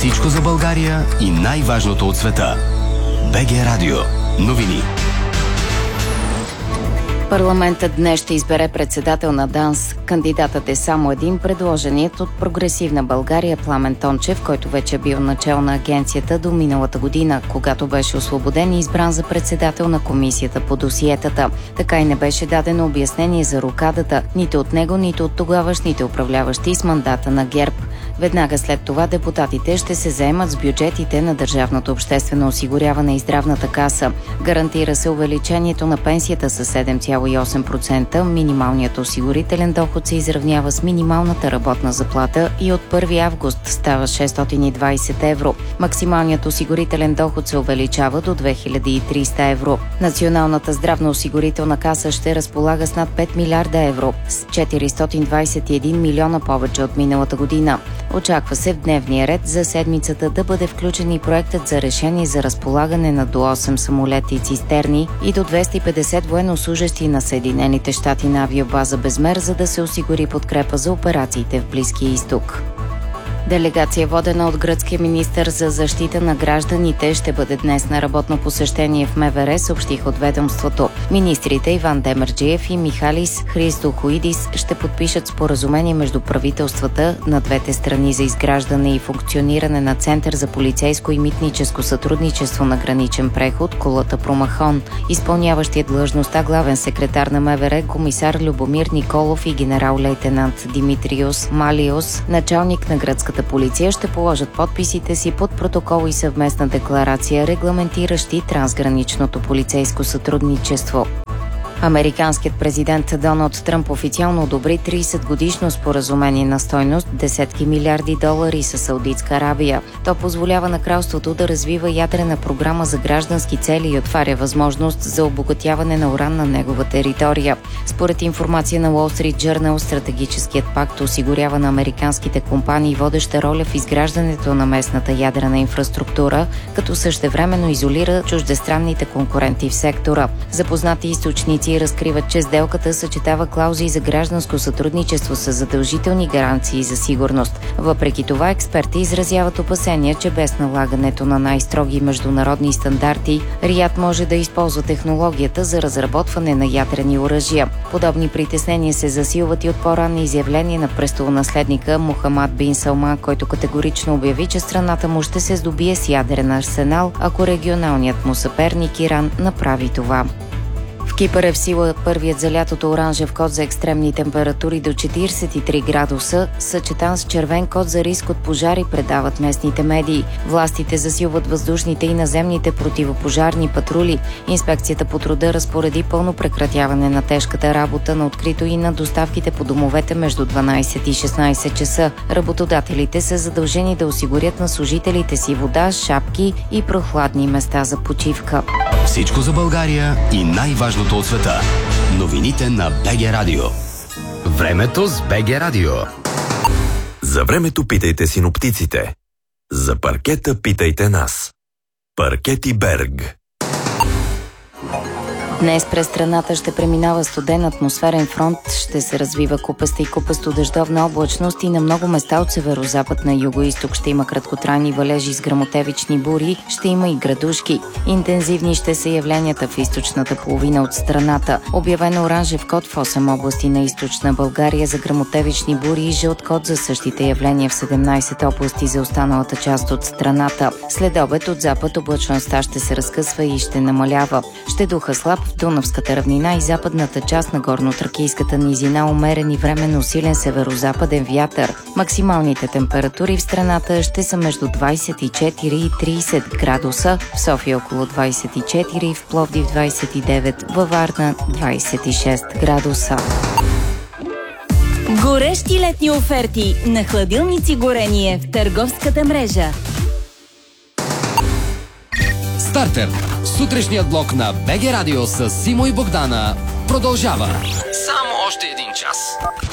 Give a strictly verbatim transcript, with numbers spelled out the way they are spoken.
Всичко за България и най-важното от света. БГ Радио. Новини. Парламентът днес ще избере председател на ДАНС. Кандидатът е само един, предложеният от Прогресивна България Пламен Тончев, който вече е бил начал на агенцията до миналата година, когато беше освободен и избран за председател на комисията по досиетата. Така и не беше дадено обяснение за рокадата, нито от него, нито от тогавашните управляващи с мандата на ГЕРБ. Веднага след това депутатите ще се заемат с бюджетите на Държавното обществено осигуряване и Здравната каса. Гарантира се увеличението на пенсията с седем цяло и осем процента, минималният осигурителен доход се изравнява с минималната работна заплата и от първи август става шестстотин и двадесет евро. Максималният осигурителен доход се увеличава до две хиляди и триста евро. Националната здравноосигурителна каса ще разполага с над пет милиарда евро, с четиристотин двадесет и един милиона повече от миналата година. Очаква се в дневния ред за седмицата да бъде включен и проектът за решение за разполагане на до осем самолети и цистерни и до двеста и петдесет военнослужещи на Съединените щати на авиобаза Безмер, за да се осигури подкрепа за операциите в Близкия изток. Делегация, водена от гръцкия министър за защита на гражданите, ще бъде днес на работно посещение в МВР, съобщиха от ведомството. Министрите Иван Демерджиев и Михалис Христохоидис ще подпишат споразумение между правителствата на двете страни за изграждане и функциониране на Център за полицейско и митническо сътрудничество на граничен преход Кулата Промахон. Изпълняващият длъжността главен секретар на МВР комисар Любомир Николов и генерал-лейтенант Димитриос Малиос, началник на гръцката полиция, ще положат подписите си под протокол и съвместна декларация, регламентиращи трансграничното полицейско сътрудничество. Американският президент Доналд Тръмп официално одобри тридесет годишно споразумение на стойност десетки милиарди долари с Саудитска Арабия. То позволява на кралството да развива ядрена програма за граждански цели и отваря възможност за обогатяване на уран на негова територия. Според информация на Wall Street Journal, стратегическият пакт осигурява на американските компании водеща роля в изграждането на местната ядрена инфраструктура, като същевременно изолира чуждестранните конкуренти в сектора. Запознати източници разкриват, че сделката съчетава клаузи за гражданско сътрудничество с задължителни гаранции за сигурност. Въпреки това, експерти изразяват опасения, че без налагането на най-строги международни стандарти, Риад може да използва технологията за разработване на ядрени оръжия. Подобни притеснения се засилват и от по-ранни изявления на престолонаследника Мохамад бин Салман, който категорично обяви, че страната му ще се здобие с ядрен арсенал, ако регионалният му съперник Иран направи това. В Кипър е в сила първият за лятото оранжев код за екстремни температури до четиридесет и три градуса, съчетан с червен код за риск от пожари, предават местните медии. Властите засилват въздушните и наземните противопожарни патрули. Инспекцията по труда разпореди пълно прекратяване на тежката работа на открито и на доставките по домовете между дванадесет и шестнадесет часа. Работодателите са задължени да осигурят на служителите си вода, шапки и прохладни места за почивка. Всичко за България и най-важното от света. Новините на БГ Радио. Времето с БГ Радио. За времето питайте синоптиците. За паркета питайте нас. Паркети Берг. Днес през страната ще преминава студен атмосферен фронт, ще се развива купаста и купасто дъждовна облачност и на много места от северозапад на югоизток ще има краткотрайни валежи с гръмотевични бури, ще има и градушки. Интензивни ще са явленията в източната половина от страната. Обявен оранжев код в осем области на източна България за гръмотевични бури и жълт код за същите явления в седемнадесет области за останалата част от страната. След обед от запад облачността ще се разкъсва и ще намалява. Ще духа слаб в Дунавската равнина и западната част на горно-тракийската низина, умерен и временно силен северозападен вятър. Максималните температури в страната ще са между двадесет и четири и тридесет градуса, в София около двадесет и четири, в Пловдив двадесет и девет, във Варна двадесет и шест градуса. Горещи летни оферти на хладилници горение в търговската мрежа. Стартер. Сутрешният блок на БГ Радио с Симо и Богдана продължава. Само още един час.